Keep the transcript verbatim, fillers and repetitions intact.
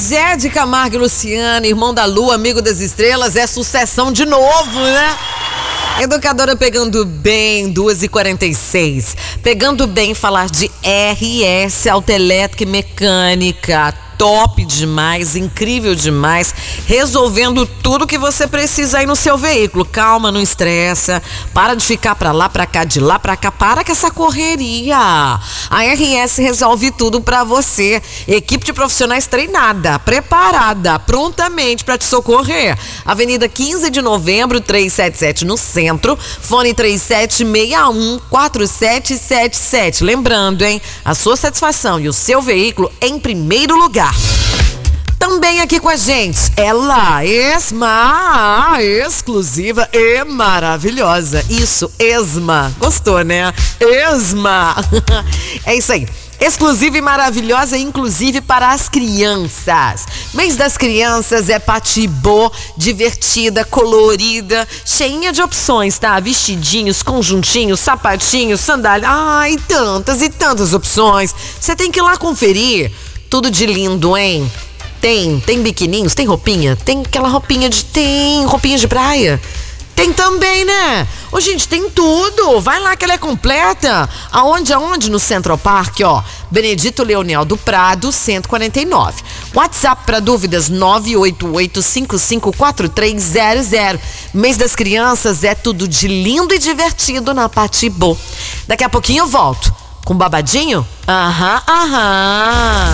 Zezé de Camargo e Luciano, irmão da Lua, amigo das estrelas, é sucessão de novo, né? Educadora pegando bem, duas e quarenta e seis. Pegando bem falar de R S, autoelétrica e mecânica. Top demais, incrível demais, resolvendo tudo que você precisa aí no seu veículo. Calma, não estressa, para de ficar pra lá, pra cá, de lá pra cá, para com essa correria. A R S resolve tudo pra você. Equipe de profissionais treinada, preparada, prontamente pra te socorrer. Avenida quinze de novembro, trezentos e setenta e sete no centro, fone três sete seis um, quatro sete sete sete. Lembrando, hein, a sua satisfação e o seu veículo em primeiro lugar. Também aqui com a gente, ela, Esma, exclusiva e maravilhosa. Isso, Esma. Gostou, né? Esma. É isso aí. Exclusiva e maravilhosa, inclusive para as crianças. Mês das crianças é patibô, divertida, colorida, cheinha de opções, tá? Vestidinhos, conjuntinhos, sapatinhos, sandália. Ai, tantas e tantas opções. Você tem que ir lá conferir. Tudo de lindo, hein? Tem, tem biquininhos, tem roupinha, tem aquela roupinha de... Tem roupinha de praia. Tem também, né? Ô, gente, tem tudo. Vai lá que ela é completa. Aonde, aonde? No Central Park, ó. Benedito Leonel do Prado, cento e quarenta e nove. WhatsApp para dúvidas, nove oito oito, cinco cinco quatro três zero zero. Mês das crianças é tudo de lindo e divertido na Patibô. Daqui a pouquinho eu volto. Com babadinho? Aham, aham.